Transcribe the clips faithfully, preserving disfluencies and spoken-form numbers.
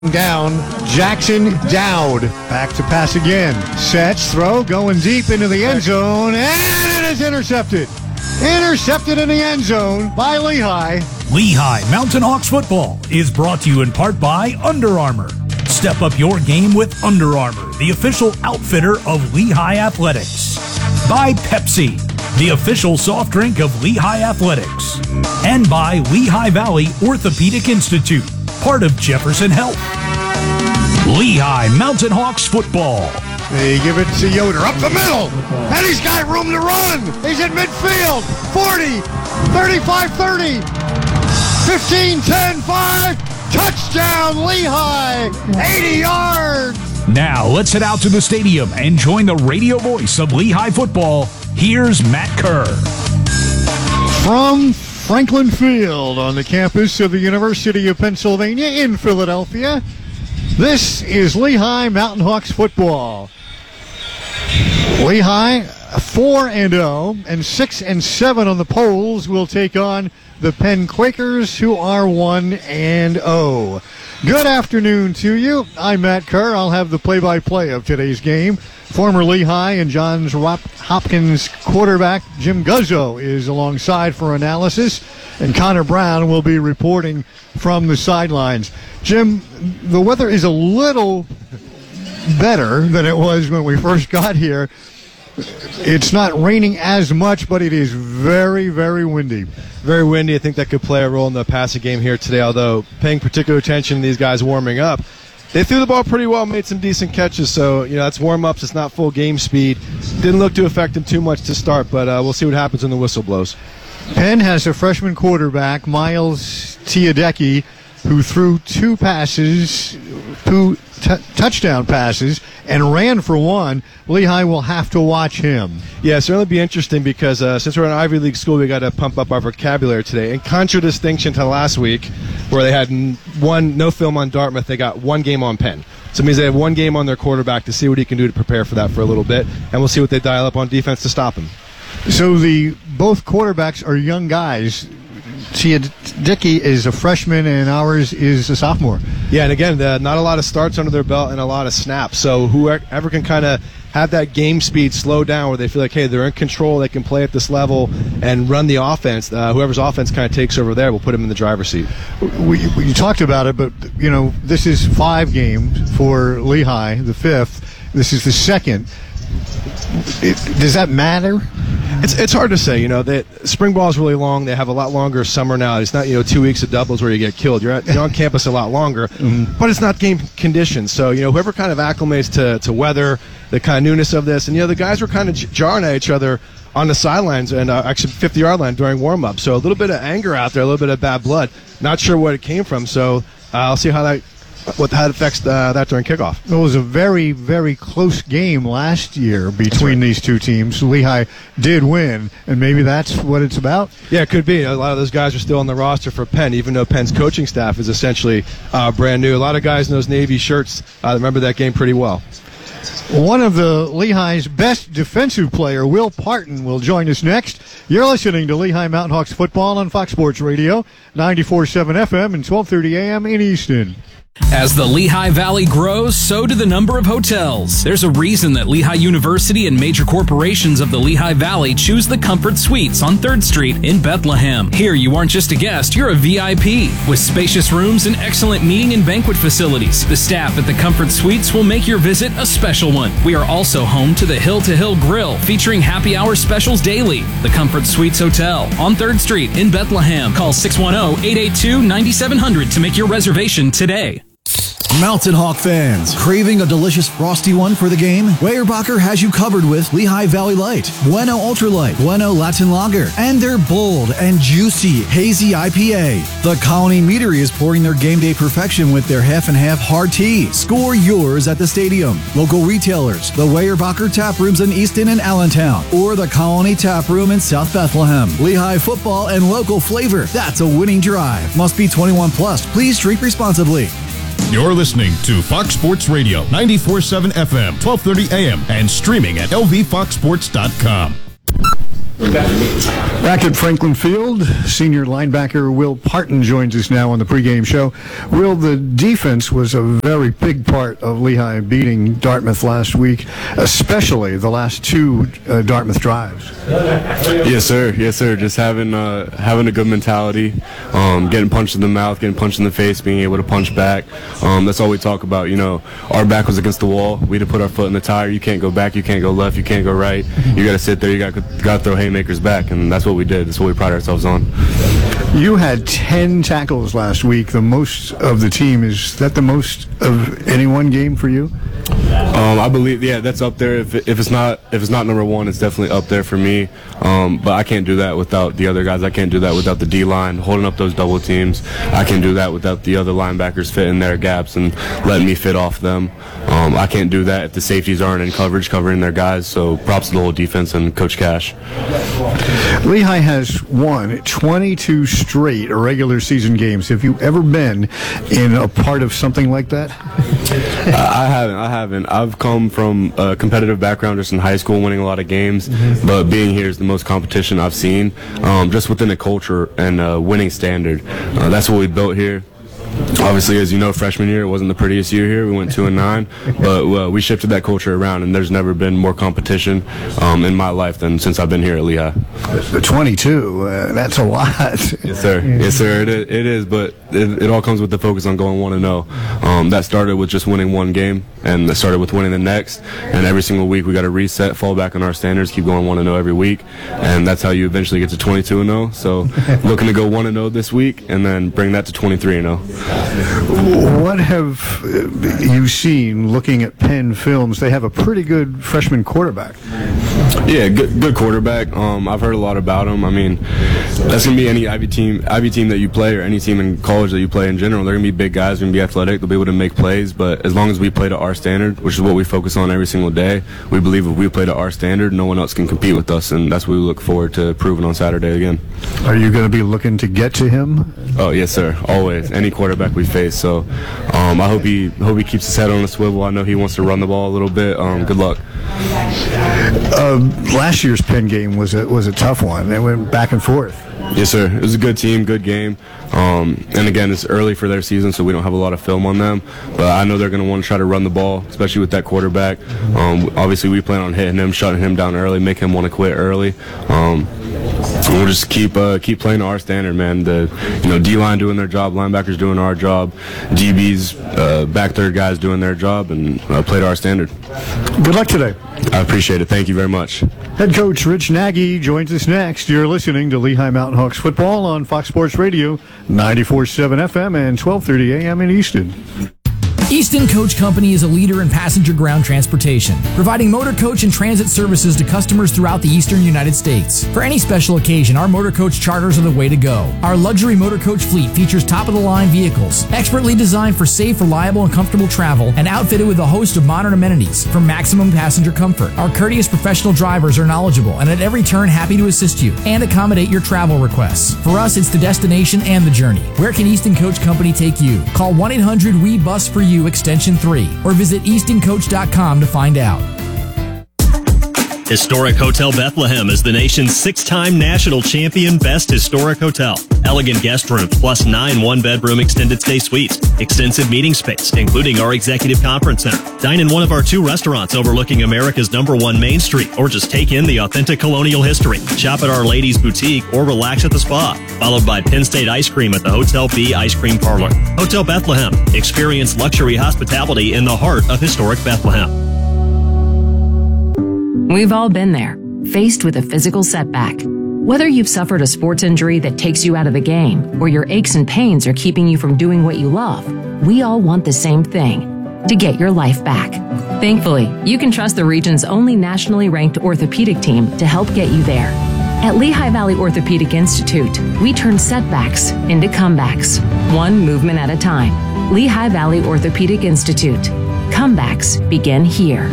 Down, Jackson Dowd. Back to pass again. Sets, throw, going deep into the end zone, and it is intercepted. Intercepted in the end zone by Lehigh. Lehigh Mountain Hawks football is brought to you in part by Under Armour. Step up your game with Under Armour, the official outfitter of Lehigh Athletics. By Pepsi, the official soft drink of Lehigh Athletics. And by Lehigh Valley Orthopedic Institute, part of Jefferson Health. Lehigh Mountain Hawks football. They give it to Yoder up the middle, and he's got room to run. He's at midfield. forty, thirty-five, thirty, fifteen, ten, five. Touchdown, Lehigh, eighty yards. Now let's head out to the stadium and join the radio voice of Lehigh football. Here's Matt Kerr. From Franklin Field on the campus of the University of Pennsylvania in Philadelphia, this is Lehigh Mountain Hawks football. Lehigh four and oh and six and seven on the polls will take on the Penn Quakers, who are one and oh. Good afternoon to you. I'm Matt Kerr. I'll have the play-by-play of today's game. Former Lehigh and Johns Hopkins quarterback Jim Guzzo is alongside for analysis, and Connor Brown will be reporting from the sidelines. Jim, the weather is a little better than it was when we first got here. It's not raining as much, but it is very, very windy. Very windy. I think that could play a role in the passing game here today, although paying particular attention to these guys warming up. They threw the ball pretty well, made some decent catches, so, you know, that's warm-ups. It's not full game speed. Didn't look to affect them too much to start, but uh, we'll see what happens when the whistle blows. Penn has a freshman quarterback, Miles Tiadecki, who threw two passes, two t- touchdown passes, and ran for one. Lehigh will have to watch him. Yeah, it'll certainly be interesting because uh, since we're an Ivy League school, we got to pump up our vocabulary today. In contradistinction to last week, where they had one no film on Dartmouth, they got one game on Penn. So it means they have one game on their quarterback to see what he can do to prepare for that for a little bit, and we'll see what they dial up on defense to stop him. So the both quarterbacks are young guys. Tiadecki is a freshman, and ours is a sophomore. Yeah, and again, the, not a lot of starts under their belt and a lot of snaps. So whoever can kind of have that game speed slow down where they feel like, hey, they're in control, they can play at this level and run the offense. Uh, whoever's offense kind of takes over there will put them in the driver's seat. We, we talked about it, but, you know, this is five games for Lehigh, the fifth. This is the second. It, does that matter? It's it's hard to say. You know, they, spring ball is really long. They have a lot longer summer now. It's not, you know, two weeks of doubles where you get killed. You're, at, you're on campus a lot longer, mm-hmm. but it's not game conditions. So, you know, whoever kind of acclimates to, to weather, the kind of newness of this, and, you know, the guys were kind of jarring at each other on the sidelines and uh, actually fifty-yard line during warm-up. So a little bit of anger out there, a little bit of bad blood. Not sure what it came from. So uh, I'll see how that what how it affects uh, that during kickoff. It was a very, very close game last year between right. these two teams. Lehigh did win, and maybe that's what it's about? Yeah, it could be. A lot of those guys are still on the roster for Penn, even though Penn's coaching staff is essentially uh, brand new. A lot of guys in those Navy shirts uh, remember that game pretty well. One of the Lehigh's best defensive player, Will Parton, will join us next. You're listening to Lehigh Mountain Hawks football on Fox Sports Radio, ninety-four point seven F M and twelve thirty A M in Easton. As the Lehigh Valley grows, so do the number of hotels. There's a reason that Lehigh University and major corporations of the Lehigh Valley choose the Comfort Suites on third Street in Bethlehem. Here, you aren't just a guest, you're a V I P. With spacious rooms and excellent meeting and banquet facilities, the staff at the Comfort Suites will make your visit a special one. We are also home to the Hill to Hill Grill, featuring happy hour specials daily. The Comfort Suites Hotel on third Street in Bethlehem. Call six one zero, eight eight two, nine seven zero zero to make your reservation today. Mountain Hawk fans, craving a delicious frosty one for the game? Weyerbacher has you covered with Lehigh Valley Light, Bueno Ultralight, Bueno Latin Lager, and their bold and juicy hazy I P A. The Colony Meadery is pouring their game day perfection with their half and half hard tea. Score yours at the stadium. Local retailers, the Weyerbacher Tap Rooms in Easton and Allentown, or the Colony Tap Room in South Bethlehem. Lehigh football and local flavor. That's a winning drive. Must be twenty-one plus. Please drink responsibly. You're listening to Fox Sports Radio, ninety-four point seven F M, twelve thirty A M, and streaming at L V fox sports dot com. Back at Franklin Field, senior linebacker Will Parton joins us now on the pregame show. Will, the defense was a very big part of Lehigh beating Dartmouth last week, especially the last two uh, Dartmouth drives. Yes, sir. Yes, sir. Just having uh, having a good mentality, um, getting punched in the mouth, getting punched in the face, being able to punch back. Um, that's all we talk about. You know, our back was against the wall. We had to put our foot in the tire. You can't go back. You can't go left. You can't go right. You got to sit there. You got got to throw haymakers back, and that's what we did. That's what we pride ourselves on. You had ten tackles last week, the most of the team. Is that the most of any one game for you? Um, I believe, yeah, that's up there. If, if it's not if it's not number one, it's definitely up there for me. Um, but I can't do that without the other guys. I can't do that without the D-line holding up those double teams. I can't do that without the other linebackers fitting their gaps and letting me fit off them. Um, I can't do that if the safeties aren't in coverage covering their guys. So props to the whole defense and Coach Cash. Lehigh has won twenty-two straight regular season games. Have you ever been in a part of something like that? I haven't. I haven't. I've come from a competitive background just in high school, winning a lot of games, mm-hmm. but being here is the most competition I've seen, um, just within the culture and uh, winning standard. Uh, that's what we built here. Obviously, as you know, freshman year, it wasn't the prettiest year here. We went two and nine, but uh, we shifted that culture around, and there's never been more competition um, in my life than since I've been here at Lehigh. The twenty-two, uh, that's a lot. Yes, sir. Yes, sir. It is, it is but it, it all comes with the focus on going one and zero. Um, that started with just winning one game, and that started with winning the next. And every single week, we got to reset, fall back on our standards, keep going one and zero every week, and that's how you eventually get to twenty-two and zero. So, looking to go one and zero this week, and then bring that to twenty-three and zero. What have you seen looking at Penn Films? They have a pretty good freshman quarterback. Yeah, good, good quarterback. Um, I've heard a lot about him. I mean, that's gonna be any Ivy team, Ivy team that you play, or any team in college that you play in general. They're gonna be big guys, gonna be athletic. They'll be able to make plays. But as long as we play to our standard, which is what we focus on every single day, we believe if we play to our standard, no one else can compete with us, and that's what we look forward to proving on Saturday again. Are you going to be looking to get to him? Oh yes, sir. Always. Any quarterback we face. So um, I hope he hope he keeps his head on a swivel. I know he wants to run the ball a little bit. Um, good luck. Uh, last year's Penn game was a was a tough one. They went back and forth. Yes, sir. It was a good team, good game. Um, and again, it's early for their season, so we don't have a lot of film on them. But I know they're going to want to try to run the ball, especially with that quarterback. Um, obviously, we plan on hitting him, shutting him down early, make him want to quit early. Um, we'll just keep uh, keep playing to our standard, man. The you know D-line doing their job, linebackers doing our job, D Bs, uh, back third guys doing their job, and uh, play to our standard. Good luck today. I appreciate it. Thank you very much. Head coach Rich Nagy joins us next. You're listening to Lehigh Mountain Hawks football on Fox Sports Radio, ninety-four point seven F M and twelve thirty A M in Easton. Easton Coach Company is a leader in passenger ground transportation, providing motor coach and transit services to customers throughout the eastern United States. For any special occasion, our motor coach charters are the way to go. Our luxury motor coach fleet features top-of-the-line vehicles, expertly designed for safe, reliable, and comfortable travel, and outfitted with a host of modern amenities for maximum passenger comfort. Our courteous professional drivers are knowledgeable and at every turn happy to assist you and accommodate your travel requests. For us, it's the destination and the journey. Where can Easton Coach Company take you? Call one eight hundred W E bus for you extension three or visit easton coach dot com to find out. Historic Hotel Bethlehem is the nation's six-time national champion best historic hotel. Elegant guest rooms plus nine one-bedroom extended stay suites. Extensive meeting space, including our executive conference center. Dine in one of our two restaurants overlooking America's number one Main Street, or just take in the authentic colonial history. Shop at Our Ladies Boutique or relax at the spa. Followed by Penn State Ice Cream at the Hotel B Ice Cream Parlor. Hotel Bethlehem. Experience luxury hospitality in the heart of historic Bethlehem. We've all been there, faced with a physical setback. Whether you've suffered a sports injury that takes you out of the game, or your aches and pains are keeping you from doing what you love, we all want the same thing, to get your life back. Thankfully, you can trust the region's only nationally ranked orthopedic team to help get you there. At Lehigh Valley Orthopedic Institute, we turn setbacks into comebacks, one movement at a time. Lehigh Valley Orthopedic Institute. Comebacks begin here.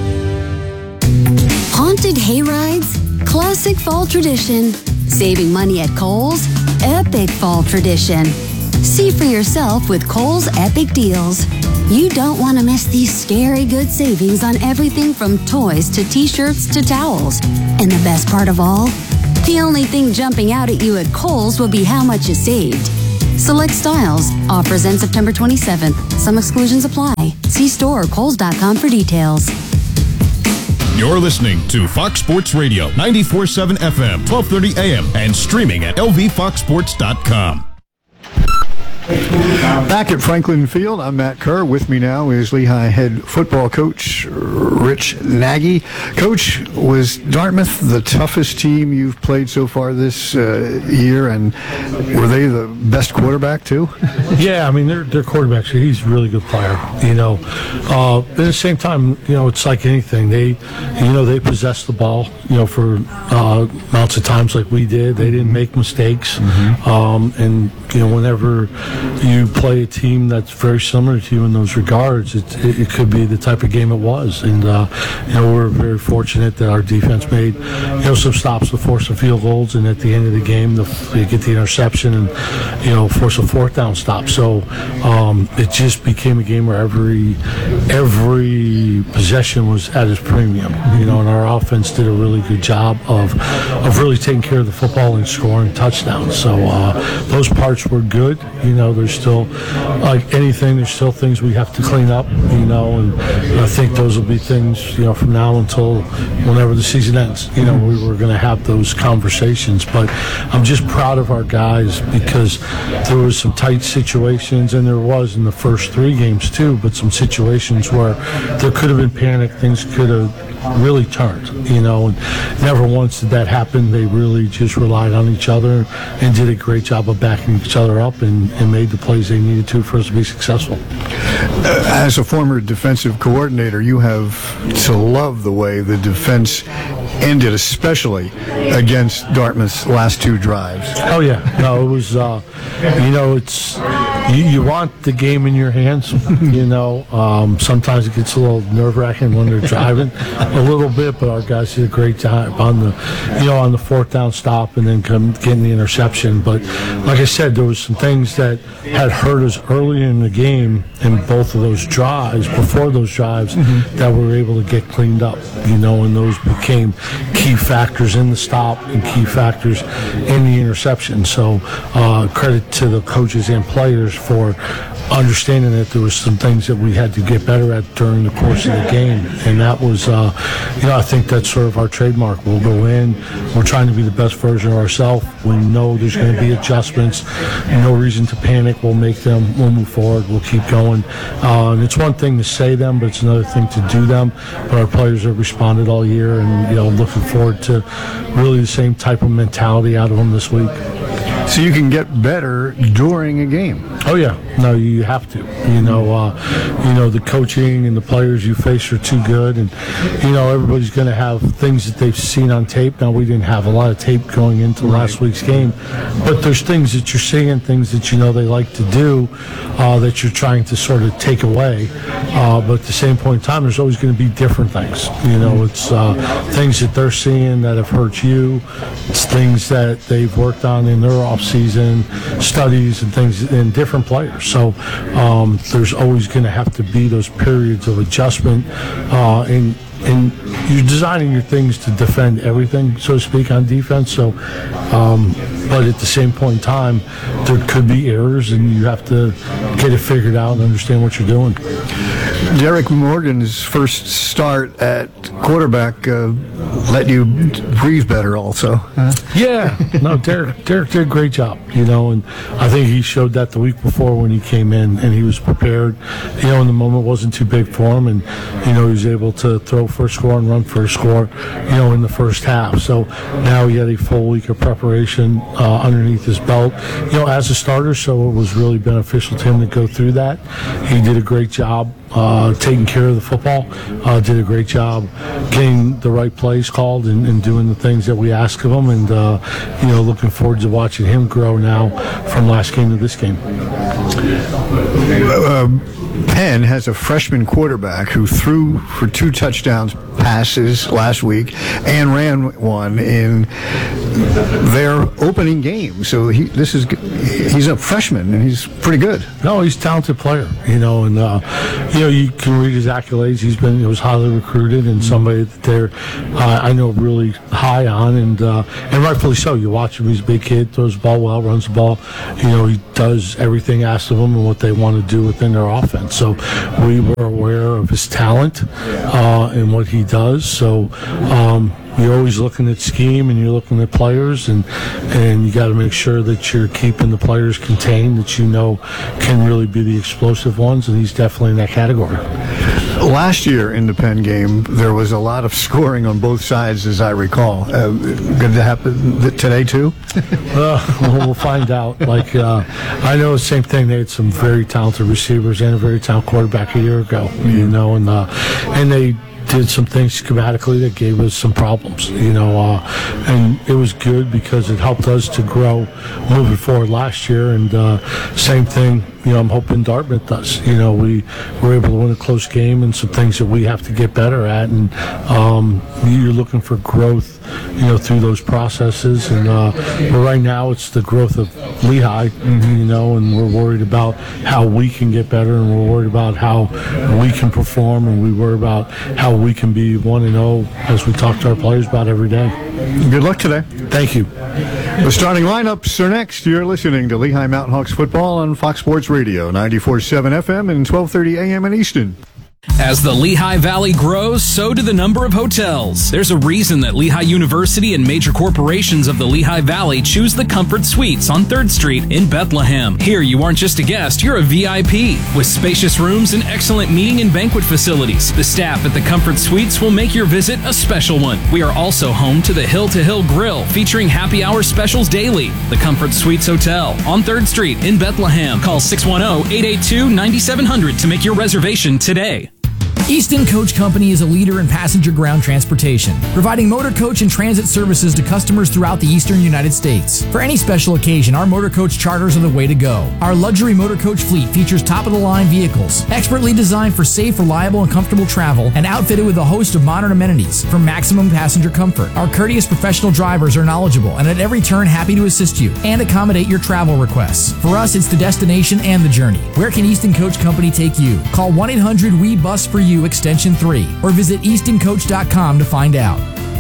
Haunted hayrides, classic fall tradition. Saving money at Kohl's, epic fall tradition. See for yourself with Kohl's Epic Deals. You don't want to miss these scary good savings on everything from toys to t-shirts to towels. And the best part of all, The only thing jumping out at you at Kohl's will be how much you saved. Select styles. Offers end September twenty-seventh. Some exclusions apply. See store or kohls dot com for details. You're listening to Fox Sports Radio, ninety-four point seven F M, twelve thirty A M, and streaming at L V fox sports dot com. Back at Franklin Field, I'm Matt Kerr. With me now is Lehigh head football coach Rich Nagy. Coach, was Dartmouth the toughest team you've played so far this uh, year, and were they the best quarterback too? Yeah, I mean, their their quarterback, he's a really good player, you know. Uh, at the same time, you know, it's like anything. They, you know, they possess the ball, you know, for uh, amounts of times like we did. They didn't make mistakes. Mm-hmm. Um, and, you know, whenever you play a team that's very similar to you in those regards, it, it, it could be the type of game it was. And, uh, you know, we're very fortunate that our defense made, you know, some stops to force some field goals. And at the end of the game, the, they get the interception and, you know, force a fourth down stop. So um, it just became a game where every every possession was at its premium, you know, and our offense did a really good job of of really taking care of the football and scoring touchdowns. So uh, those parts were good. You know, there's still, like anything, there's still things we have to clean up, you know, and I think those will be things, you know, from now until whenever the season ends. You know, we were going to have those conversations, but I'm just proud of our guys because there was some tight situations, and there was in the first three games too, but some situations where there could have been panic, things could have really turned, you know, and never once did that happen. They really just relied on each other and did a great job of backing each other up and, and made the plays they needed to for us to be successful. Uh, as a former defensive coordinator, you have to love the way the defense ended, especially against Dartmouth's last two drives. Oh, yeah. No, it was, uh, you know, it's, you, you want the game in your hands, you know. Um, sometimes it gets a little nerve-wracking when they're driving a little bit, but our guys did a great job on the, you know, on the fourth down stop and then come, getting the interception. But like I said, there was some things that had hurt us early in the game in both of those drives, before those drives, mm-hmm. that we were able to get cleaned up, you know, and those became key factors in the stop and key factors in the interception. So uh, credit to the coaches and players for understanding that there was some things that we had to get better at during the course of the game, and that was, uh, you know, I think that's sort of our trademark. We'll go in, we're trying to be the best version of ourselves. We know there's going to be adjustments, no reason to panic. We'll make them, we'll move forward, we'll keep going. Uh, and it's one thing to say them, but it's another thing to do them. But our players have responded all year, and, you know, looking forward to really the same type of mentality out of them this week. So you can get better during a game. Oh yeah, no, you have to. You know, uh, you know the coaching and the players you face are too good, and you know everybody's going to have things that they've seen on tape. Now we didn't have a lot of tape going into right. last week's game, but there's things that you're seeing, things that you know they like to do, uh, that you're trying to sort of take away. Uh, but at the same point in time, there's always going to be different things. You know, it's uh, things that they're seeing that have hurt you. It's things that they've worked on in their off-season studies and things in different players. So um, there's always going to have to be those periods of adjustment, uh, and and you're designing your things to defend everything, so to speak, on defense. So, um, but at the same point in time, there could be errors, and you have to get it figured out and understand what you're doing. Derek Morgan's first start at quarterback uh, let you breathe better also. Huh? Yeah, no, Derek, Derek did a great job, you know, and I think he showed that the week before when he came in, and he was prepared, you know, and the moment wasn't too big for him, and, you know, he was able to throw for a score and run for a score, you know, in the first half. So now he had a full week of preparation uh, underneath his belt, you know, as a starter, so it was really beneficial to him to go through that. He did a great job uh, taking care of the football, uh, did a great job getting the right plays called and, and doing the things that we asked of him, and, uh, you know, looking forward to watching him grow now from last game to this game. Uh, Penn has a freshman quarterback who threw for two touchdowns passes last week and ran one in their opening game. So he, this is he's a freshman and he's pretty good. No, he's a talented player, you know, and uh, you know you can read his accolades. He's been he was highly recruited and somebody that they're uh, I know really high on, and uh, and rightfully so. You watch him; he's a big kid, throws the ball well, runs the ball. You know, he does everything asked of him and what they want to do within their offense. So we were aware of his talent uh, and what he does. So. Um, You're always looking at scheme and you're looking at players, and and you got to make sure that you're keeping the players contained that you know can really be the explosive ones, and he's definitely in that category. Last year in the Penn game, there was a lot of scoring on both sides, as I recall. Uh, going to happen today too? uh, well, we'll find out. Like uh, I know the same thing. They had some very talented receivers and a very talented quarterback a year ago. Mm-hmm. You know, and uh, and they. did some things schematically that gave us some problems, you know, uh, and it was good because it helped us to grow moving forward last year. And uh, same thing, you know, I'm hoping Dartmouth does. You know, we were able to win a close game and some things that we have to get better at. And um, you're looking for growth, you know, through those processes. And uh, but right now it's the growth of Lehigh, mm-hmm. you know, and we're worried about how we can get better, and we're worried about how we can perform, and we worry about how we can be one and oh as we talk to our players about every day. Good luck today. Thank you. The starting lineups are next. You're listening to Lehigh Mountain Hawks football on Fox Sports Radio, ninety-four point seven F M and twelve thirty A M in Easton. As the Lehigh Valley grows, so do the number of hotels. There's a reason that Lehigh University and major corporations of the Lehigh Valley choose the Comfort Suites on third Street in Bethlehem. Here, you aren't just a guest, you're a V I P. With spacious rooms and excellent meeting and banquet facilities, the staff at the Comfort Suites will make your visit a special one. We are also home to the Hill to Hill Grill, featuring happy hour specials daily. The Comfort Suites Hotel on third Street in Bethlehem. Call six one zero, eight eight two, nine seven zero zero to make your reservation today. Easton Coach Company is a leader in passenger ground transportation, providing motor coach and transit services to customers throughout the eastern United States. For any special occasion, our motor coach charters are the way to go. Our luxury motor coach fleet features top-of-the-line vehicles, expertly designed for safe, reliable, and comfortable travel, and outfitted with a host of modern amenities for maximum passenger comfort. Our courteous professional drivers are knowledgeable and at every turn happy to assist you and accommodate your travel requests. For us, it's the destination and the journey. Where can Easton Coach Company take you? Call one eight hundred W E bus for you extension three or visit easton coach dot com to find out.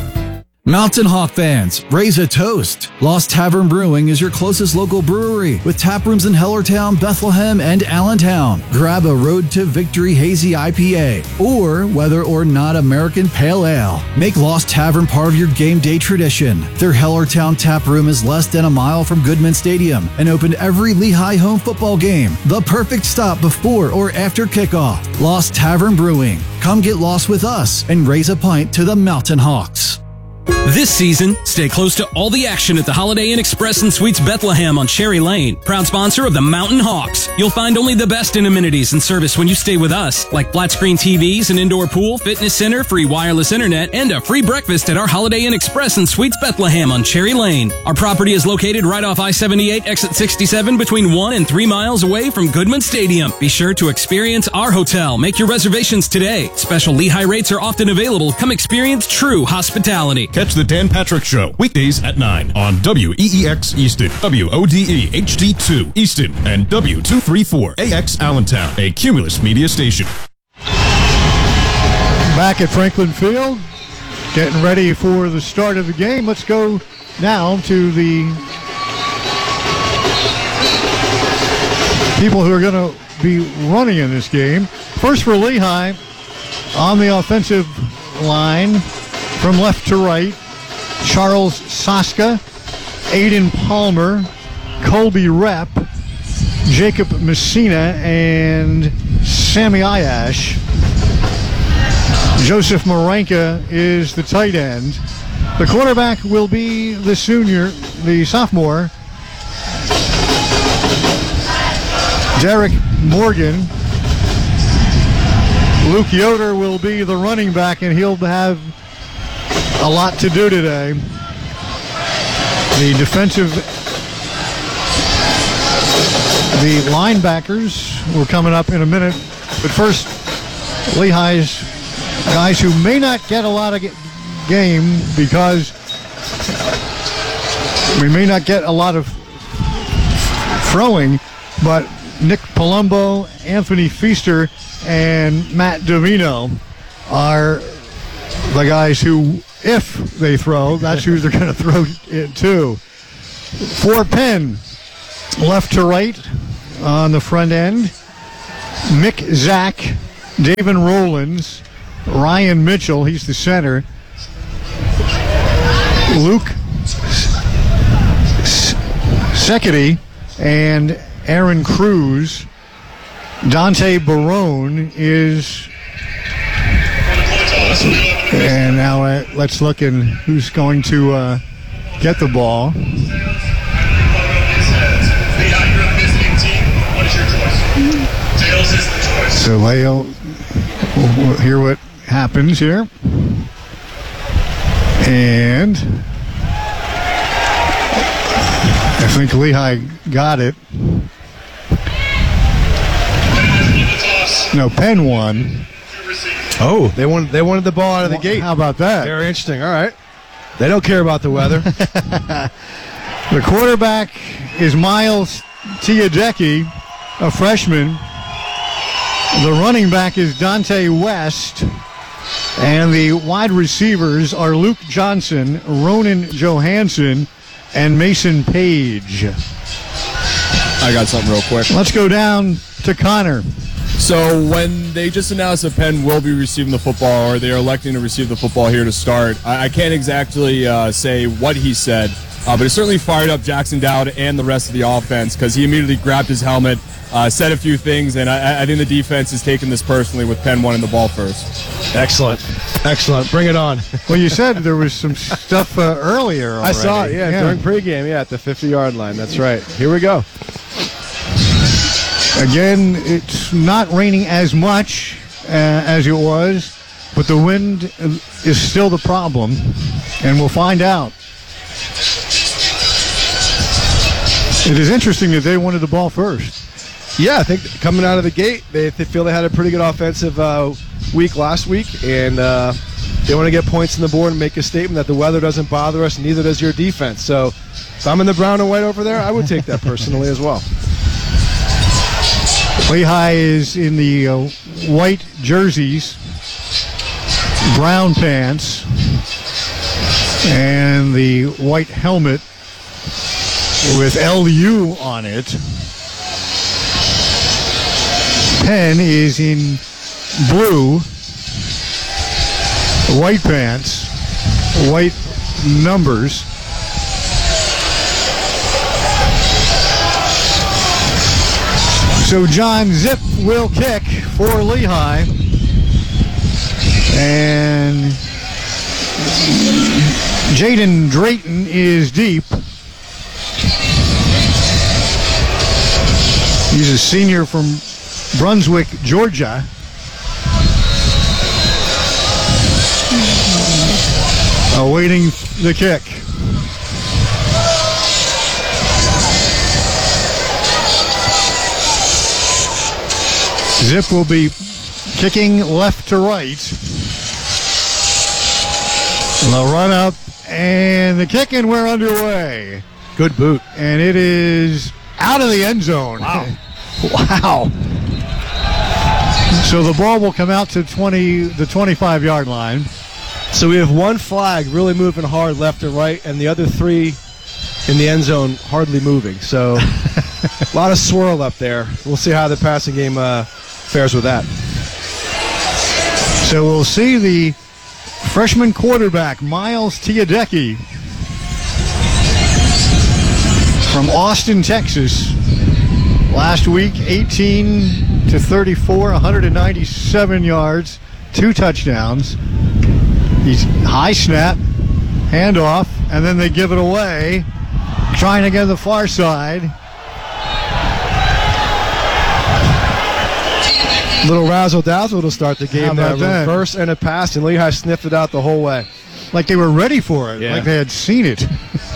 Mountain Hawk fans, raise a toast. Lost Tavern Brewing is your closest local brewery with tap rooms in Hellertown, Bethlehem, and Allentown. Grab a Road to Victory Hazy I P A or whether or not American Pale Ale. Make Lost Tavern part of your game day tradition. Their Hellertown tap room is less than a mile from Goodman Stadium and open every Lehigh home football game. The perfect stop before or after kickoff. Lost Tavern Brewing. Come get lost with us and raise a pint to the Mountain Hawks. This season, stay close to all the action at the Holiday Inn Express and Suites Bethlehem on Cherry Lane. Proud sponsor of the Mountain Hawks. You'll find only the best in amenities and service when you stay with us, like flat screen T Vs, an indoor pool, fitness center, free wireless internet, and a free breakfast at our Holiday Inn Express and Suites Bethlehem on Cherry Lane. Our property is located right off I seventy-eight, exit sixty-seven, between one and three miles away from Goodman Stadium. Be sure to experience our hotel. Make your reservations today. Special Lehigh rates are often available. Come experience true hospitality. Catch the Dan Patrick Show weekdays at nine on W E E X Easton, W O D E H D two Easton, and W two thirty-four A X Allentown, a Cumulus media station. Back at Franklin Field, getting ready for the start of the game. Let's go now to the people who are going to be running in this game. First for Lehigh, on the offensive line, from left to right, Charles Saska, Aiden Palmer, Colby Rep, Jacob Messina, and Sammy Ayash. Joseph Maranka is the tight end. The quarterback will be the senior, the sophomore, Derek Morgan. Luke Yoder will be the running back, and he'll have a lot to do today. The defensive, the linebackers were coming up in a minute, but first, Lehigh's guys who may not get a lot of game because we may not get a lot of throwing, but Nick Palumbo, Anthony Feaster, and Matt Davino are the guys who, if they throw, that's who they're going to throw it to. For Penn, left to right on the front end, Mick Zach, David Rowlands, Ryan Mitchell, he's the center, Luke Secchity, and Aaron Cruz. Dante Barone is, and now uh, let's look at who's going to uh, get the ball. So Leo, we'll hear what happens here. And I think Lehigh got it. No, Penn won. Oh, they wanted they wanted the ball out of the gate. How about that? Very interesting. All right. They don't care about the weather. The quarterback is Miles Tiadecki, a freshman. The running back is Dante West. And the wide receivers are Luke Johnson, Ronan Johansson, and Mason Page. I got something real quick. Let's go down to Connor. So when they just announced that Penn will be receiving the football, or they are electing to receive the football here to start, I, I can't exactly uh, say what he said, uh, but it certainly fired up Jackson Dowd and the rest of the offense, because he immediately grabbed his helmet, uh, said a few things, and I, I think the defense is taking this personally with Penn wanting the ball first. Excellent. Excellent. Bring it on. Well, you said there was some stuff uh, earlier already. I saw it, yeah, yeah, during pregame, yeah, at the fifty-yard line. That's right. Here we go. Again, it's not raining as much uh, as it was, but the wind is still the problem, and we'll find out. It is interesting that they wanted the ball first. Yeah, I think coming out of the gate, they, they feel they had a pretty good offensive uh, week last week, and uh, they want to get points on the board and make a statement that the weather doesn't bother us, neither does your defense. So if I'm in the brown and white over there, I would take that personally as well. Lehigh is in the uh, white jerseys, brown pants, and the white helmet with L U on it. Penn is in blue, white pants, white numbers. So John Zip will kick for Lehigh. And Jaden Drayton is deep. He's a senior from Brunswick, Georgia. Awaiting the kick. Zip will be kicking left to right. The run up and the kick, and we're underway. Good boot. And it is out of the end zone. Wow. Wow. So the ball will come out to twenty, the twenty-five-yard line. So we have one flag really moving hard left and right, and the other three in the end zone hardly moving. So a lot of swirl up there. We'll see how the passing game uh, fares with that. So we'll see the freshman quarterback, Miles Tiadecki, from Austin, Texas. Last week, eighteen to thirty-four, one hundred ninety-seven yards, two touchdowns. He's high snap, handoff, and then they give it away, trying to get to the far side. Little razzle-dazzle to start the game. How about there. that? Reverse and a pass, and Lehigh sniffed it out the whole way. Like they were ready for it, Yeah. like they had seen it.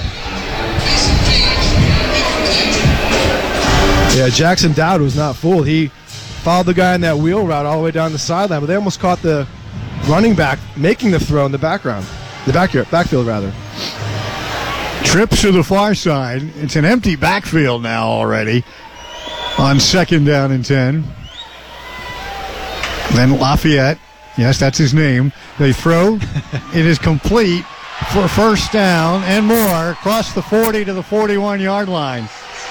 Yeah, Jackson Dowd was not fooled. He followed the guy in that wheel route all the way down the sideline, but they almost caught the running back making the throw in the background, the backyard, backfield rather. Trips to the far side. It's an empty backfield now already on second down and ten. Then Lafayette, yes, that's his name. They throw. It is complete for first down and more across the forty to the forty-one-yard line.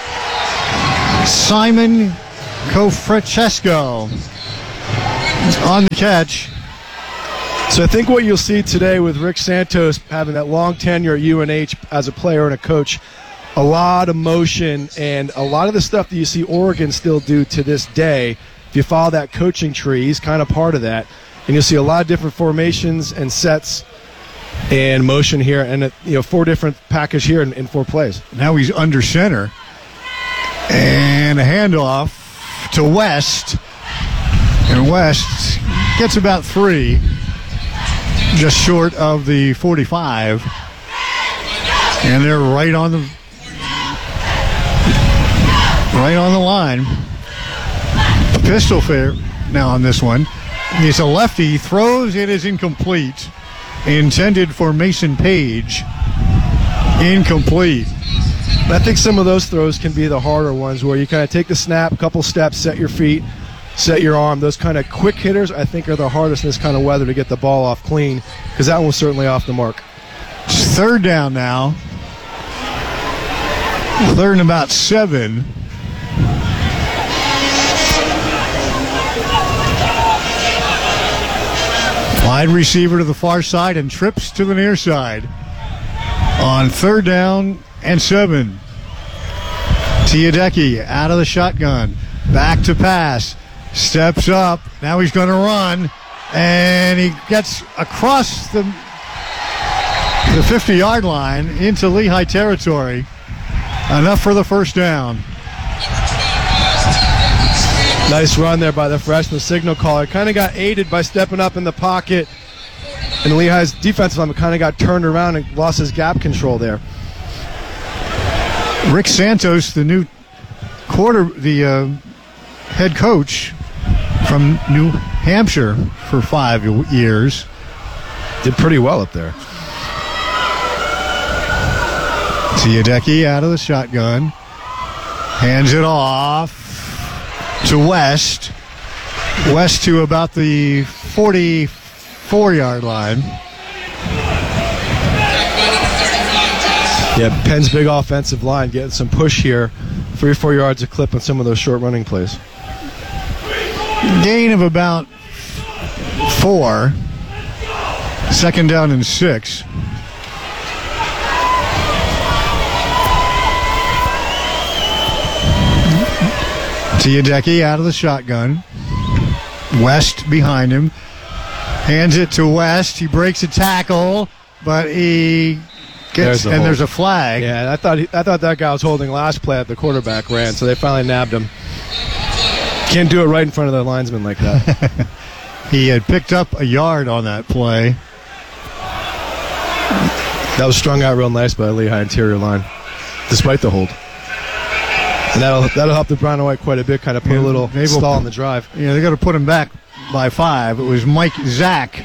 Simon Cofrancesco on the catch. So I think what you'll see today with Rick Santos having that long tenure at U N H as a player and a coach, a lot of motion and a lot of the stuff that you see Oregon still do to this day. If you follow that coaching tree, he's kind of part of that. And you'll see a lot of different formations and sets and motion here, and uh, you know, four different package here in, in four plays. Now he's under center. And a handoff to West. And West gets about three. Just short of the forty-five. And they're right on the right on the line. Pistol fair now on this one. It's a lefty. Throws. It is incomplete. Intended for Mason Page. Incomplete. I think some of those throws can be the harder ones where you kind of take the snap, couple steps, set your feet, set your arm. Those kind of quick hitters, I think, are the hardest in this kind of weather to get the ball off clean, because that one's certainly off the mark. It's third down now. Third and about seven. Wide receiver to the far side and trips to the near side. On third down and seven. Tiadeki out of the shotgun. Back to pass. Steps up. Now he's going to run. And he gets across the the fifty-yard line into Lehigh territory. Enough for the first down. Nice run there by the freshman signal caller. Kind of got aided by stepping up in the pocket. And Lehigh's defensive lineman kind of got turned around and lost his gap control there. Rick Santos, the new quarter, the uh, head coach from New Hampshire for five years. Did pretty well up there. Tiadeki out of the shotgun. Hands it off to West. West to about the forty-four-yard line. Yeah, Penn's big offensive line getting some push here. Three or four yards a clip on some of those short running plays. Gain of about four. Second down and six. Tiadeki out of the shotgun. West behind him. Hands it to West. He breaks a tackle, but he gets, there's and hold. There's a flag. Yeah, I thought he, I thought that guy was holding last play at the quarterback ran, so they finally nabbed him. Can't do it right in front of the linesman like that. He had picked up a yard on that play. That was strung out real nice by the Lehigh interior line, despite the hold. And that'll that'll help the brown and white quite a bit, kind of put yeah, a little stall in the drive. Yeah, they got to put him back by five. It was Mike Zach.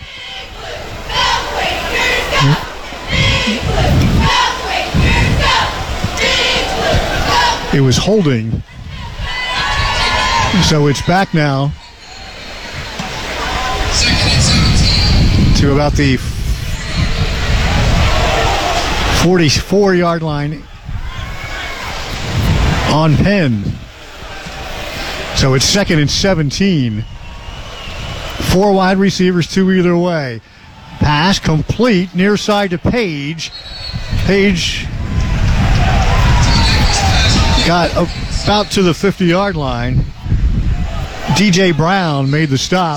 It was holding. So it's back now to about the forty-four-yard line on Penn. So it's second and seventeen. Four wide receivers, two either way. Pass complete, near side to Page. Page got about to the fifty-yard line. D J Brown made the stop.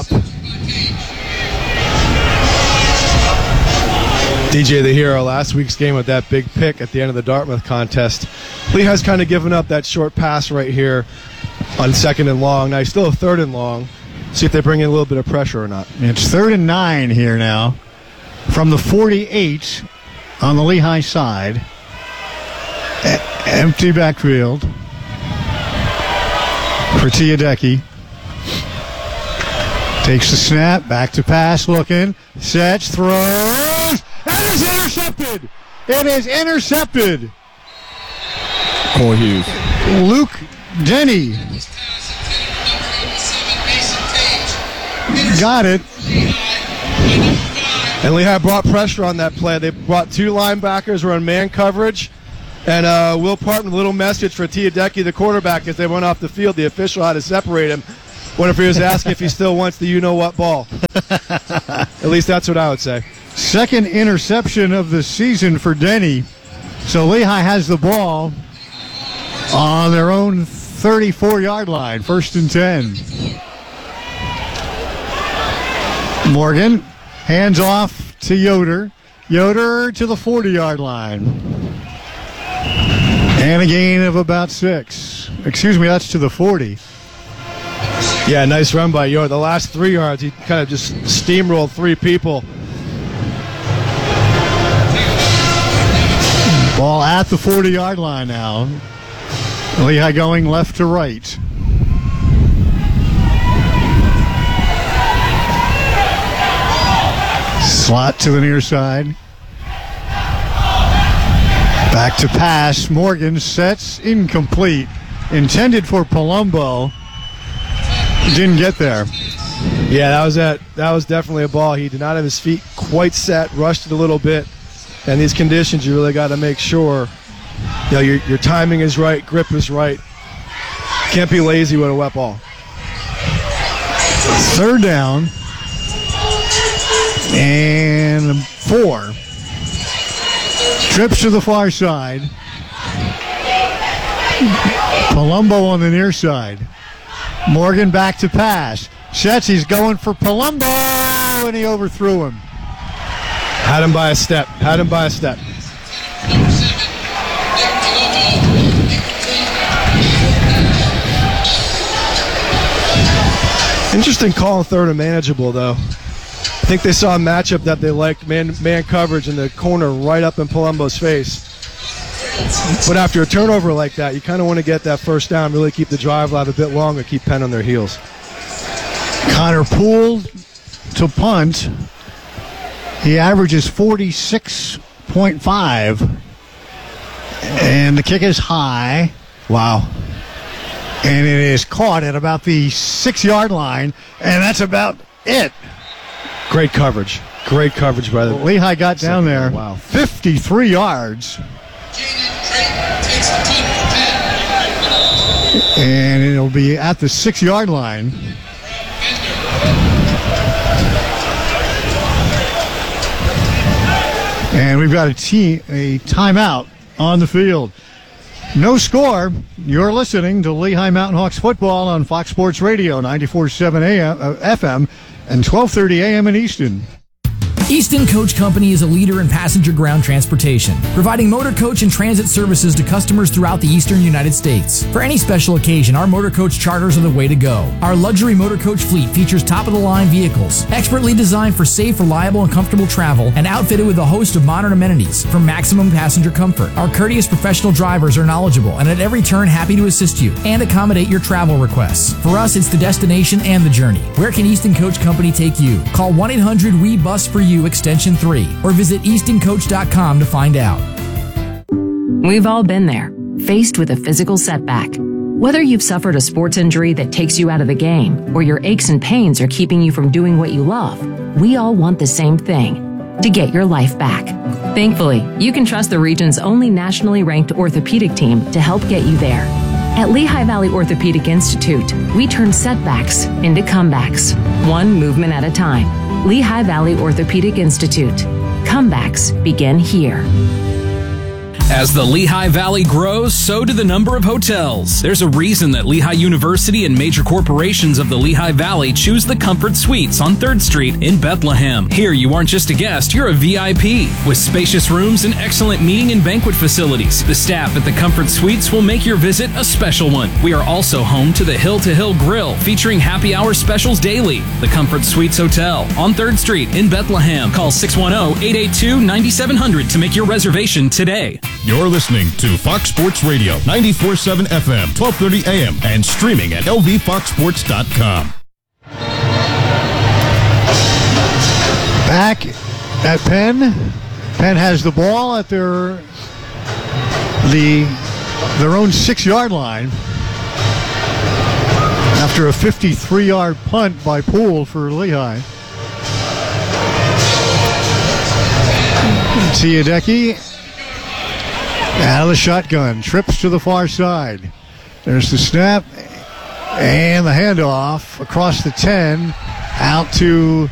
D J the hero last week's game with that big pick at the end of the Dartmouth contest. Lehigh's kind of given up that short pass right here on second and long. Now he's still a third and long. See if they bring in a little bit of pressure or not. It's third and nine here now from the forty-eight on the Lehigh side. E- empty backfield for Tiadeki. Takes the snap, back to pass, looking, sets, throws, and is intercepted. It is intercepted. Cole Hughes. Luke Denny got it. And Lehigh brought pressure on that play. They brought two linebackers who were in man coverage. And uh, Will Parton, a little message for Tiadeki, the quarterback, as they went off the field. The official had to separate him. Wonder if he was asking if he still wants the you-know-what ball. At least that's what I would say. Second interception of the season for Denny. So Lehigh has the ball on their own thirty-four-yard line, first and ten. Morgan hands off to Yoder. Yoder to the forty-yard line. And a gain of about six. Excuse me, that's to the forty. Yeah, nice run by Yoder. The last three yards, he kind of just steamrolled three people. Ball at the forty-yard line now. Lehigh going left to right. Slot to the near side. Back to pass. Morgan sets incomplete. Intended for Palumbo. Didn't get there. Yeah, that was that. That was definitely a ball. He did not have his feet quite set. Rushed it a little bit. And these conditions, you really got to make sure, you know, your your timing is right, grip is right. Can't be lazy with a wet ball. Third down. And four. Trips to the far side. Palumbo on the near side. Morgan back to pass. Sets, he's going for Palumbo, and he overthrew him. Had him by a step. Had him by a step. Interesting call on third and manageable, though. I think they saw a matchup that they liked, man, man coverage in the corner right up in Palumbo's face. But after a turnover like that, you kind of want to get that first down, really keep the drive alive a bit longer, keep Penn on their heels. Connor Poole to punt. He averages forty-six point five. And the kick is high. Wow. And it is caught at about the six-yard line, and that's about it. Great coverage. Great coverage by the Lehigh got down there. Wow. fifty-three yards. And it'll be at the six-yard line. And we've got a, team, a timeout on the field. No score. You're listening to Lehigh Mountain Hawks football on Fox Sports Radio, ninety-four point seven A M, uh, F M and twelve thirty A M in Easton. Easton Coach Company is a leader in passenger ground transportation, providing motor coach and transit services to customers throughout the eastern United States. For any special occasion, our motor coach charters are the way to go. Our luxury motor coach fleet features top-of-the-line vehicles, expertly designed for safe, reliable, and comfortable travel, and outfitted with a host of modern amenities for maximum passenger comfort. Our courteous professional drivers are knowledgeable and at every turn happy to assist you and accommodate your travel requests. For us, it's the destination and the journey. Where can Easton Coach Company take you? Call one eight hundred W E bus for you extension three or visit easton coach dot com to find out. We've all been there, faced with a physical setback. Whether you've suffered a sports injury that takes you out of the game or your aches and pains are keeping you from doing what you love, we all want the same thing, to get your life back. Thankfully, you can trust the region's only nationally ranked orthopedic team to help get you there. At Lehigh Valley Orthopedic Institute, we turn setbacks into comebacks, one movement at a time. Lehigh Valley Orthopedic Institute. Comebacks begin here. As the Lehigh Valley grows, so do the number of hotels. There's a reason that Lehigh University and major corporations of the Lehigh Valley choose the Comfort Suites on third Street in Bethlehem. Here, you aren't just a guest, you're a V I P. With spacious rooms and excellent meeting and banquet facilities, the staff at the Comfort Suites will make your visit a special one. We are also home to the Hill to Hill Grill, featuring happy hour specials daily. The Comfort Suites Hotel on third Street in Bethlehem. Call six one zero, eight eight two, nine seven zero zero to make your reservation today. You're listening to Fox Sports Radio, ninety-four point seven F M, twelve thirty A M, and streaming at L V fox sports dot com. Back at Penn, Penn has the ball at their the their own six-yard line after a fifty-three-yard punt by Poole for Lehigh. Tiadeki out of the shotgun, trips to the far side. There's the snap and the handoff across the ten out to,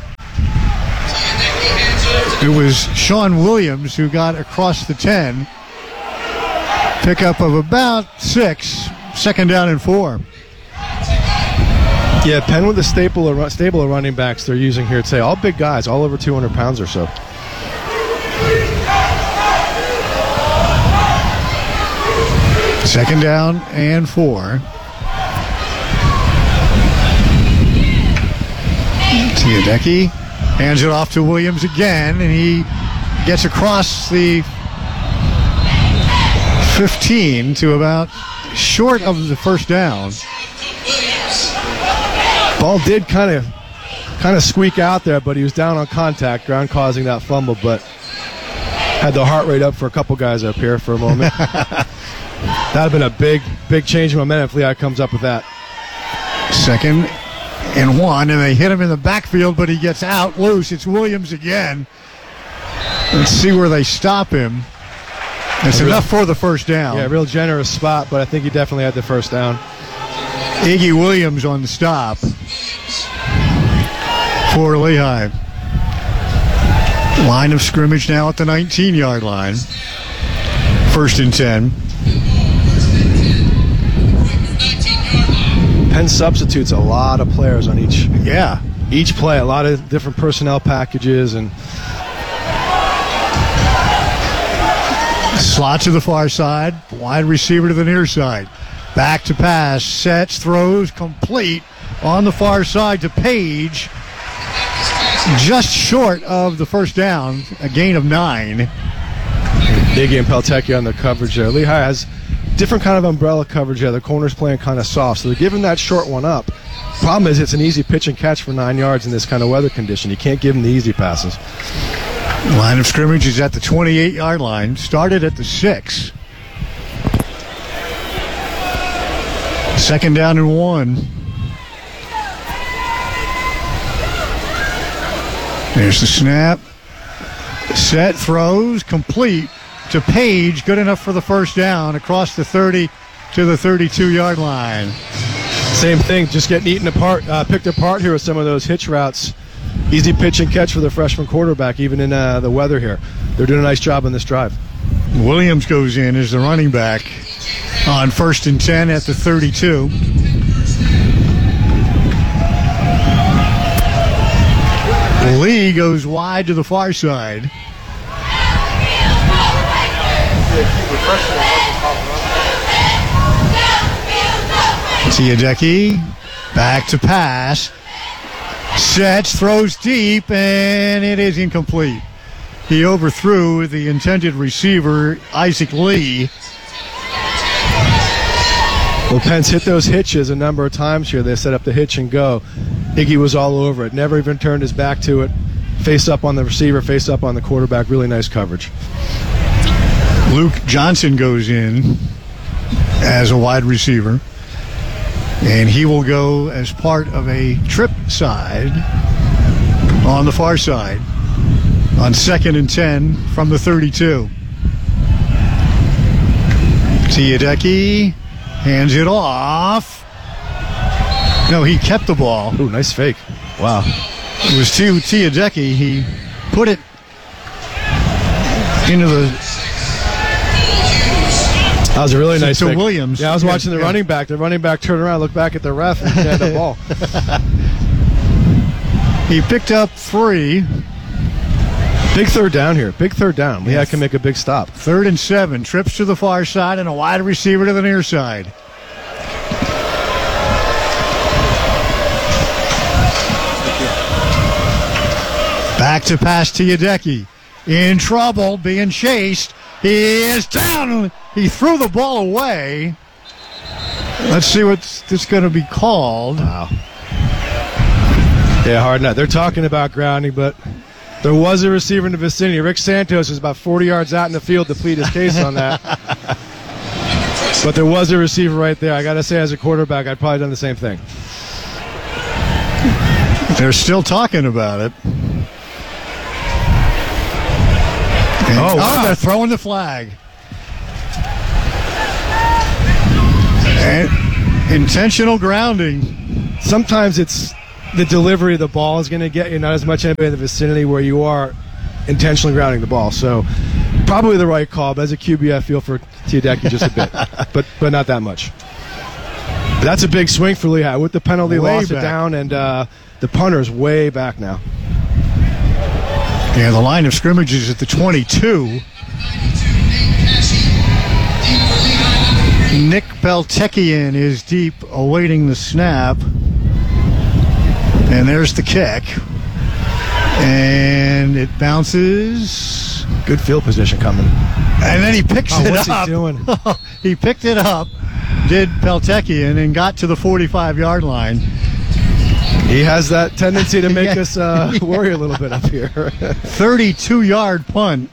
it was Sean Williams who got across the ten. Pickup of about six, second down and four. Yeah, Penn with the staple of, stable of running backs they're using here today. All big guys, all over two hundred pounds or so. Second down and four. Tiadeki hands it off to Williams again, and he gets across the fifteen to about short of the first down. Ball did kind of kind of squeak out there, but he was down on contact, ground causing that fumble, but had the heart rate up for a couple guys up here for a moment. That would have been a big, big change in momentum if Lehigh comes up with that. Second and one, and they hit him in the backfield, but he gets out loose. It's Williams again. Let's see where they stop him. It's real, enough for the first down. Yeah, real generous spot, but I think he definitely had the first down. Iggy Williams on the stop for Lehigh. Line of scrimmage now at the nineteen-yard line. First and ten. Penn substitutes a lot of players on each yeah each play, a lot of different personnel packages, and slot to the far side, wide receiver to the near side. Back to pass, sets, throws, complete on the far side to Page. Just short of the first down, a gain of nine. Iggy and Peltecchio on the coverage there. Lehigh has different kind of umbrella coverage there. The corner's playing kind of soft, so they're giving that short one up. Problem is, it's an easy pitch and catch for nine yards in this kind of weather condition. You can't give them the easy passes. Line of scrimmage is at the twenty-eight-yard line. Started at the six. Second down and one. There's the snap. Set, throws, complete to Page. Good enough for the first down across the thirty to the thirty-two-yard line. Same thing, just getting eaten apart, uh, picked apart here with some of those hitch routes. Easy pitch and catch for the freshman quarterback, even in uh, the weather here. They're doing a nice job on this drive. Williams goes in as the running back on first and ten at the thirty-two. Lee goes wide to the far side. Tiadeki back to pass. Sets, throws deep, and it is incomplete. He overthrew the intended receiver, Isaac Lee. Well, Penn's hit those hitches a number of times here. They set up the hitch and go. Iggy was all over it. Never even turned his back to it. Face up on the receiver, face up on the quarterback. Really nice coverage. Luke Johnson goes in as a wide receiver, and he will go as part of a trip side on the far side on second and ten from the thirty-two. Tiadeki hands it off. No, he kept the ball. Ooh, nice fake. Wow. It was to Tiadeki. He put it into the... That was a really to, nice to fake. Williams. Yeah, I was yeah, watching the yeah. running back. The running back turned around, looked back at the ref, and had the ball. He picked up three. Big third down here. Big third down. Lehigh yes. can make a big stop. Third and seven. Trips to the far side and a wide receiver to the near side. Back to pass to Tiadeki. In trouble, being chased. He is down. He threw the ball away. Let's see what's this going to be called. Wow. Yeah, hard nut. They're talking about grounding, but There was a receiver in the vicinity. Rick Santos was about forty yards out in the field to plead his case on that. But there was a receiver right there. I got to say, as a quarterback, I'd probably done the same thing. They're still talking about it. And, oh, wow. oh, they're throwing the flag. And intentional grounding. Sometimes it's the delivery of the ball is going to get you, not as much anybody in the vicinity where you are intentionally grounding the ball. So probably the right call, but as a Q B, I feel for Tedeschi just a bit, but but not that much. But that's a big swing for Lehigh. With the penalty, Way lost back. it down, and uh, the punter's way back now. Yeah, the line of scrimmage is at the twenty-two. Nick Peltekian is deep, awaiting the snap. And there's the kick. And it bounces. Good field position coming. And then he picks oh, it what's up. He doing? He picked it up, did Peltekian, and got to the forty-five-yard line. He has that tendency to make yeah. us uh, worry a little bit up here. thirty-two-yard punt.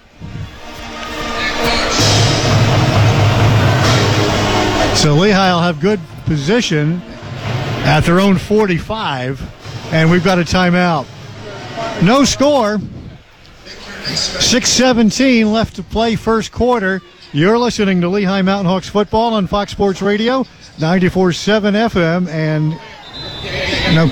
So Lehigh will have good position at their own forty-five, and we've got a timeout. No score. six seventeen left to play first quarter. You're listening to Lehigh Mountain Hawks football on Fox Sports Radio, ninety-four point seven F M, and no,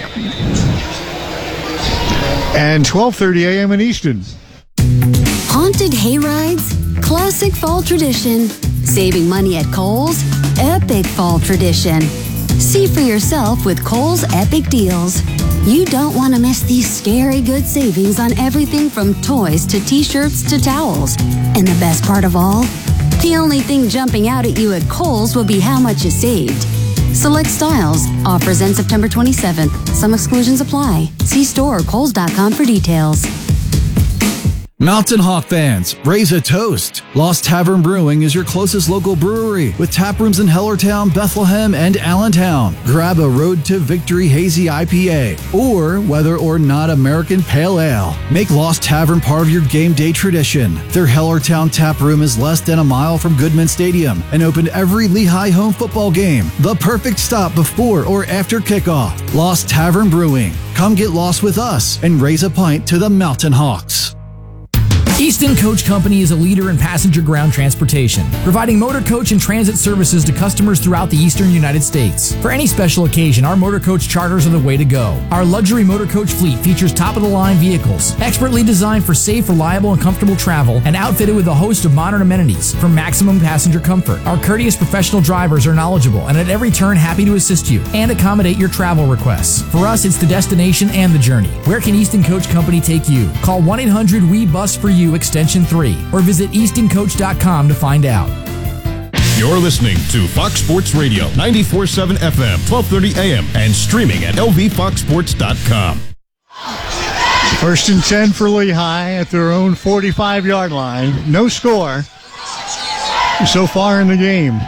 and twelve thirty A M in Easton. Haunted hayrides, classic fall tradition. Saving money at Kohl's, epic fall tradition. See for yourself with Kohl's Epic Deals. You don't want to miss these scary good savings on everything from toys to t-shirts to towels. And the best part of all? The only thing jumping out at you at Kohl's will be how much you saved. Select styles. Offers end September twenty-seventh. Some exclusions apply. See store or kohls dot com for details. Mountain Hawk fans, raise a toast. Lost Tavern Brewing is your closest local brewery with tap rooms in Hellertown, Bethlehem, and Allentown. Grab a Road to Victory Hazy I P A or whether or not American Pale Ale. Make Lost Tavern part of your game day tradition. Their Hellertown tap room is less than a mile from Goodman Stadium and open every Lehigh home football game. The perfect stop before or after kickoff. Lost Tavern Brewing. Come get lost with us and raise a pint to the Mountain Hawks. Easton Coach Company is a leader in passenger ground transportation, providing motor coach and transit services to customers throughout the eastern United States. For any special occasion, our motor coach charters are the way to go. Our luxury motor coach fleet features top-of-the-line vehicles, expertly designed for safe, reliable, and comfortable travel, and outfitted with a host of modern amenities for maximum passenger comfort. Our courteous professional drivers are knowledgeable and at every turn happy to assist you and accommodate your travel requests. For us, it's the destination and the journey. Where can Easton Coach Company take you? Call one eight hundred W E bus for you extension three or visit easton coach dot com to find out. You're listening to Fox Sports Radio, ninety-four point seven F M, twelve thirty A M, and streaming at L V fox sports dot com. First and ten for Lehigh at their own forty-five-yard line. No score so far in the game.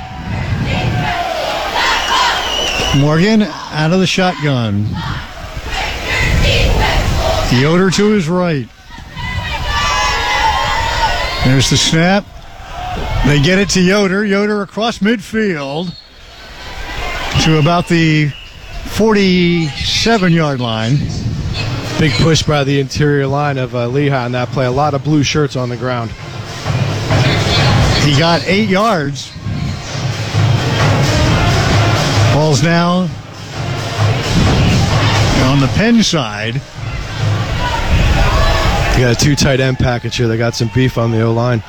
Morgan out of the shotgun. Yoder to his right. There's the snap. They get it to Yoder. Yoder across midfield to about the forty-seven-yard line. Big push by the interior line of uh, Lehigh on that play. A lot of blue shirts on the ground. He got eight yards. Ball's now on the Penn side. You got a two tight end package here. They got some beef on the O-line.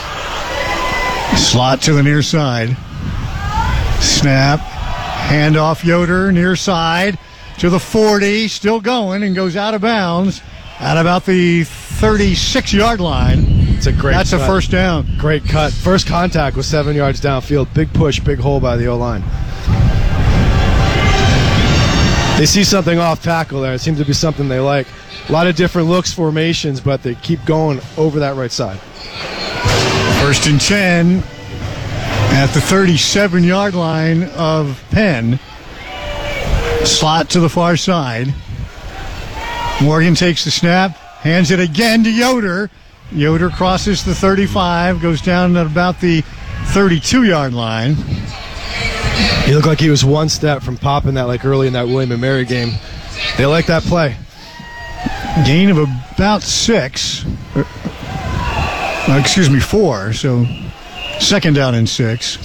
Slot to the near side. Snap. Handoff Yoder, near side to the forty. Still going and goes out of bounds at about the thirty-six-yard line. It's a great That's cut. a first down. Great cut. First contact was seven yards downfield. Big push, big hole by the O-line. They see something off tackle there. It seems to be something they like. A lot of different looks, formations, but they keep going over that right side. First and ten at the thirty-seven-yard line of Penn. Slot to the far side. Morgan takes the snap, hands it again to Yoder. Yoder crosses the thirty-five, goes down at about the thirty-two-yard line. He looked like he was one step from popping that like early in that William and Mary game. They like that play. Gain of about six. Uh, excuse me, four. So second down and six.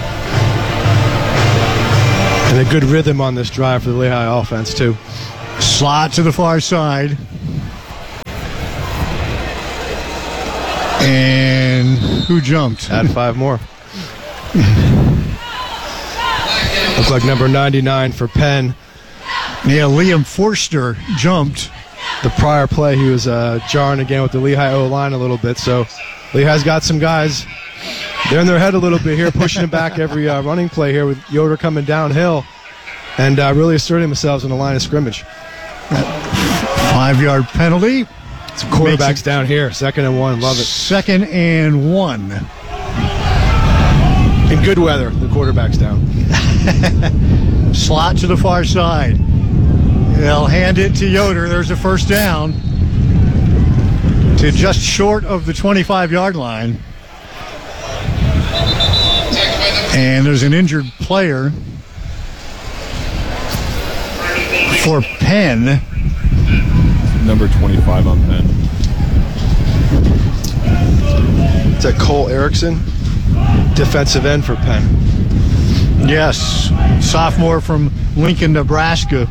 And a good rhythm on this drive for the Lehigh offense, too. Slot to the far side. And who jumped? Add five more. Looked like number ninety-nine for Penn. Yeah, Liam Forster jumped. The prior play, he was uh, jarring again with the Lehigh O-line a little bit. So Lehigh's got some guys. They're in their head a little bit here, pushing it back every uh, running play here with Yoder coming downhill and uh, really asserting themselves in the line of scrimmage. Five-yard penalty. Some quarterbacks down here, second and one. Love it. Second and one. In good weather, the quarterback's down. Slot to the far side. They'll hand it to Yoder. There's a first down to just short of the twenty-five-yard line. And there's an injured player for Penn. Number twenty-five on Penn. Is that Cole Erickson? Defensive end for Penn. Yes, sophomore from Lincoln, Nebraska.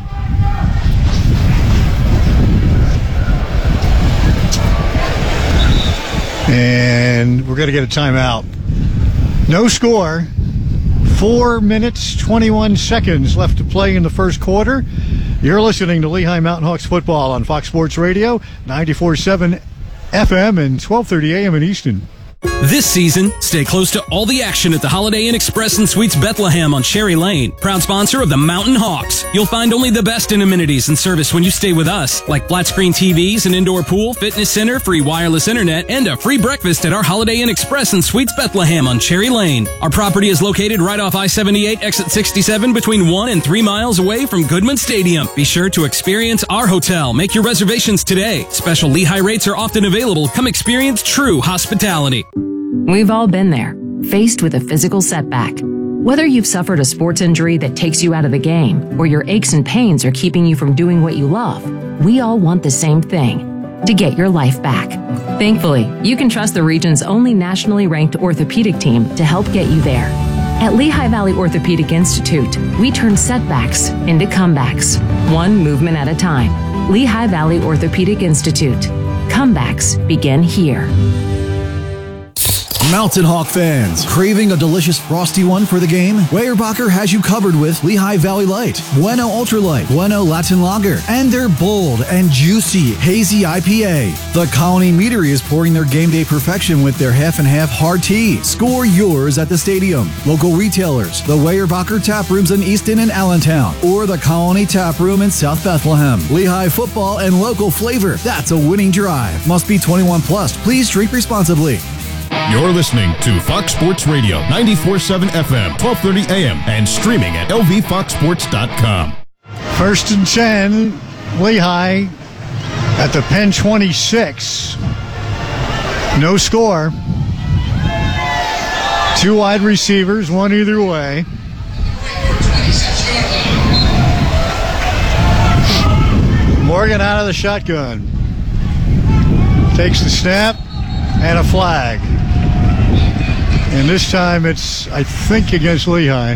And we're going to get a timeout. No score. Four minutes, twenty-one seconds left to play in the first quarter. You're listening to Lehigh Mountain Hawks football on Fox Sports Radio, ninety-four point seven F M and twelve thirty A M in Easton. This season, stay close to all the action at the Holiday Inn Express and Suites Bethlehem on Cherry Lane. Proud sponsor of the Mountain Hawks. You'll find only the best in amenities and service when you stay with us, like flat screen T Vs, an indoor pool, fitness center, free wireless internet, and a free breakfast at our Holiday Inn Express and Suites Bethlehem on Cherry Lane. Our property is located right off I seventy-eight, exit sixty-seven, between one and three miles away from Goodman Stadium. Be sure to experience our hotel. Make your reservations today. Special Lehigh rates are often available. Come experience true hospitality. We've all been there, faced with a physical setback. Whether you've suffered a sports injury that takes you out of the game, or your aches and pains are keeping you from doing what you love, we all want the same thing: to get your life back. Thankfully, you can trust the region's only nationally ranked orthopedic team to help get you there. At Lehigh Valley Orthopedic Institute, we turn setbacks into comebacks, one movement at a time. Lehigh Valley Orthopedic Institute. Comebacks begin here. Mountain Hawk fans, craving a delicious frosty one for the game? Weyerbacher has you covered with Lehigh Valley Light, Bueno Ultralight, Bueno Latin Lager, and their bold and juicy hazy I P A. The Colony Meadery is pouring their game day perfection with their half and half hard tea. Score yours at the stadium. Local retailers, the Weyerbacher Tap Rooms in Easton and Allentown, or the Colony Tap Room in South Bethlehem. Lehigh football and local flavor. That's a winning drive. Must be twenty-one plus. Please drink responsibly. You're listening to Fox Sports Radio, ninety-four point seven F M, twelve thirty A M, and streaming at L V fox sports dot com. First and ten, Lehigh at the Penn twenty-six. No score. Two wide receivers, one either way. Morgan out of the shotgun. Takes the snap and a flag. And this time it's, I think, against Lehigh.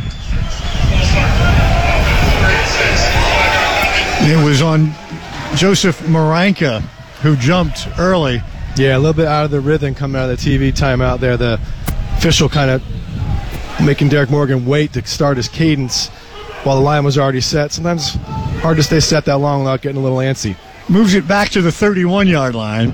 It was on Joseph Maranka, who jumped early. Yeah, a little bit out of the rhythm coming out of the T V timeout there. The official kind of making Derek Morgan wait to start his cadence while the line was already set. Sometimes hard to stay set that long without getting a little antsy. Moves it back to the thirty-one-yard line.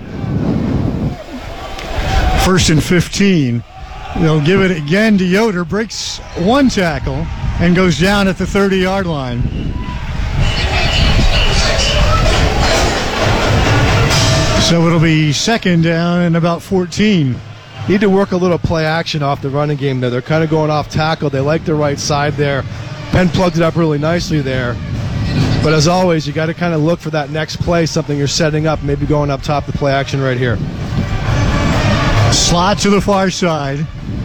First and fifteen. They'll give it again to Yoder. Breaks one tackle and goes down at the thirty-yard line. So it'll be second down and about fourteen. Need to work a little play action off the running game there. They're kind of going off tackle. They like the right side there. Penn plugged it up really nicely there. But as always, you got to kind of look for that next play, something you're setting up, maybe going up top the play action right here. Slot to the far side.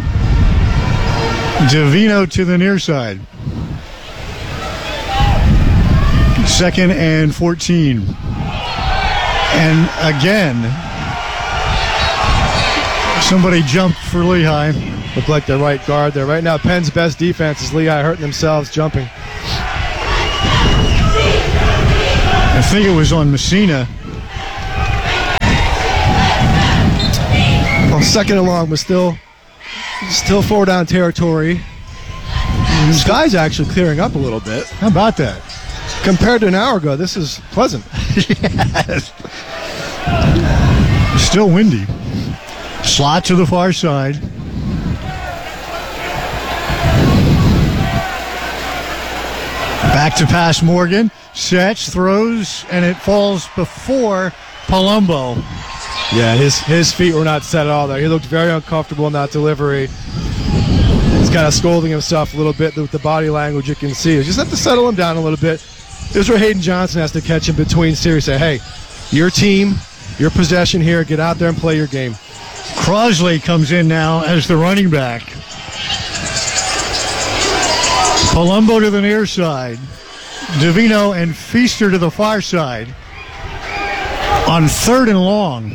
Davino to the near side. Second and fourteen. And again, somebody jumped for Lehigh. Look like the right guard there. Right now, Penn's best defense is Lehigh hurting themselves jumping. I think it was on Messina. Well, second and long, but still, still four down territory. This guy's actually clearing up a little bit. How about that? Compared to an hour ago, this is pleasant. Yes. Still windy. Slot to the far side. Back to pass Morgan. Sets, throws, and it falls before Palumbo. Yeah, his his feet were not set at all there. He looked very uncomfortable in that delivery. He's kind of scolding himself a little bit with the body language you can see. You just have to settle him down a little bit. This is where Hayden Johnson has to catch him between series. Say, hey, your team, your possession here, get out there and play your game. Crosley comes in now as the running back. Palumbo to the near side. Davino and Feaster to the far side. On third and long.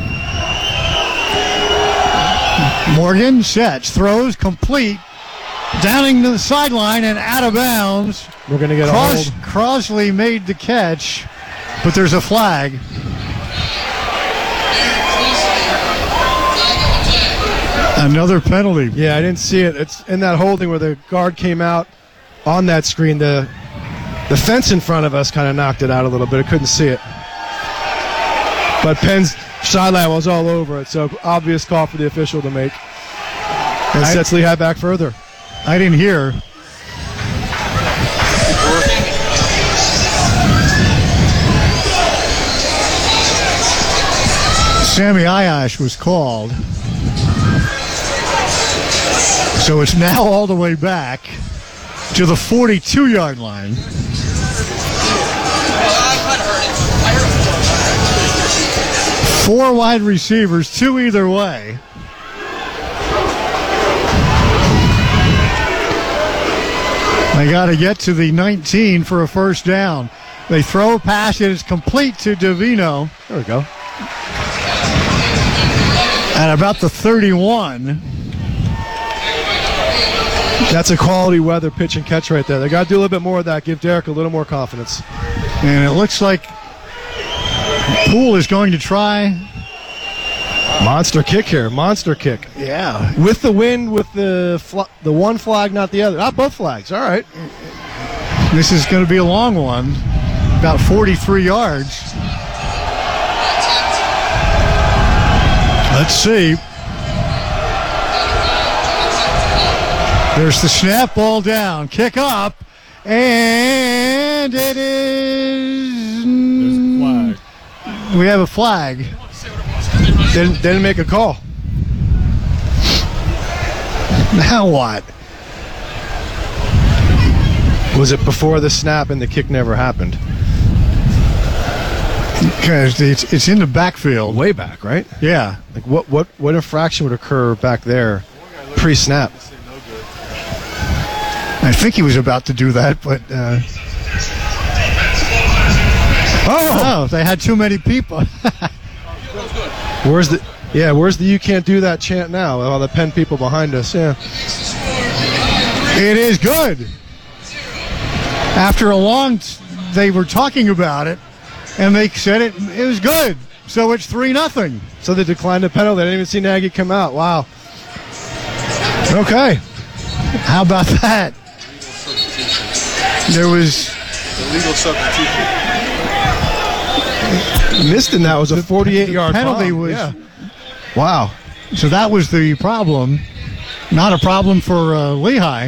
Morgan sets, throws, complete. Downing to the sideline and out of bounds. We're going to get Cros- a hold. Crosley made the catch, but there's a flag. Another penalty. Yeah, I didn't see it. It's in that holding where the guard came out on that screen. The the fence in front of us kind of knocked it out a little bit. I couldn't see it. But Penn's sideline was all over it, so obvious call for the official to make. And sets Lehigh back further. I didn't hear. Sammy Ayash was called. So it's now all the way back to the forty-two-yard line. Four wide receivers, two either way. They got to get to the nineteen for a first down. They throw a pass. It is complete to Davino. There we go. At about the thirty-one. That's a quality weather pitch and catch right there. They got to do a little bit more of that. Give Derek a little more confidence. And it looks like Poole is going to try. Monster kick here. Monster kick. Yeah. With the wind, with the fl- the one flag, not the other. Not both flags. All right. This is going to be a long one. About forty-three yards. Let's see. There's the snap, ball down, kick up, and it is. There's a flag. We have a flag. Didn't, didn't make a call. Now what? Was it before the snap and the kick never happened? Because it's, it's in the backfield. Way back, right? Yeah. Like what, what, what infraction would occur back there pre-snap? I think he was about to do that, but uh, oh, oh, they had too many people. Where's the yeah? Where's the you can't do that chant now? All the Penn people behind us. Yeah, it is good. After a long, t- they were talking about it, and they said it. It was good. So it's three nothing. So they declined the penalty. They didn't even see Nagy come out. Wow. Okay. How about that? There was illegal substitution. Missed in that was a forty-eight-yard penalty. bomb. Was yeah. Wow. So that was the problem. Not a problem for uh, Lehigh.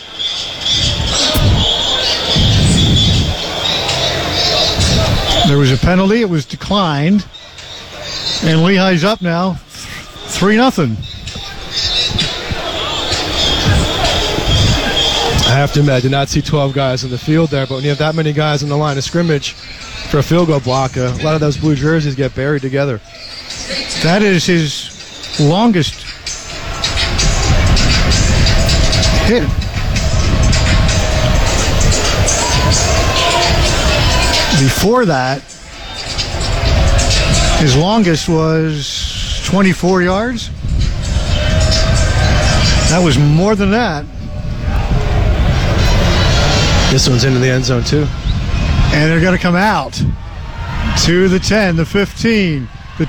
There was a penalty. It was declined, and Lehigh's up now, three nothing. have to admit, I did not see twelve guys in the field there, but when you have that many guys on the line of scrimmage for a field goal block, uh, a lot of those blue jerseys get buried together. That is his longest hit. Before that, his longest was twenty-four yards. That was more than that. This one's into the end zone, too. And they're going to come out to the ten, the fifteen.